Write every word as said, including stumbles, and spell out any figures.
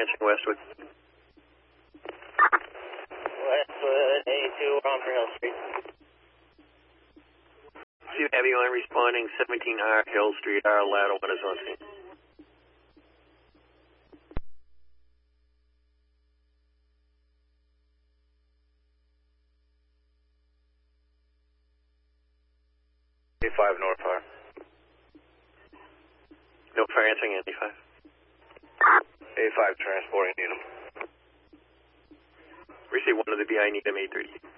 answering Westwood. Westwood, eighty-two, we're on for Hill Street. See you have you on responding, seventeen R Hill Street, R ladder one is on scene. eighty-five North Fire. No fire answering eighty-five. eighty-five transporting Needham. Receive one of the B I Needham eight thirty.